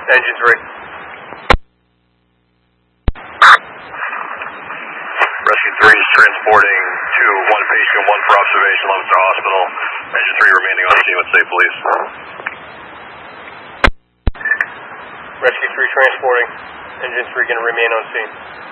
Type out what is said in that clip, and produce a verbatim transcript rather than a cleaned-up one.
Engine three. Rescue three is transporting to one patient, one for observation, Leominster Hospital. Engine three remaining on scene with state police. Rescue three transporting. Engine three going to remain on scene.